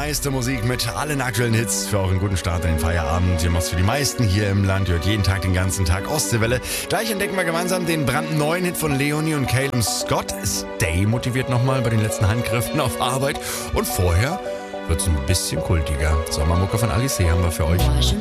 meiste Musik mit allen aktuellen Hits für euren guten Start in den Feierabend. Ihr macht's für die meisten hier im Land, ihr hört jeden Tag, den ganzen Tag Ostseewelle. Gleich entdecken wir gemeinsam den brandneuen Hit von Leonie und Caleb Scott. Stay motiviert nochmal bei den letzten Handgriffen auf Arbeit. Und vorher wird's ein bisschen kultiger. Sommermucke von Alice haben wir für euch.